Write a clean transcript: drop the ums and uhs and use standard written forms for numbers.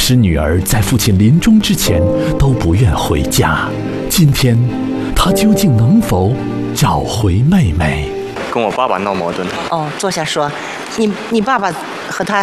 使女儿在父亲临终之前都不愿回家。今天，他究竟能否找回妹妹？ 跟我爸爸闹矛盾。 坐下说，你爸爸和他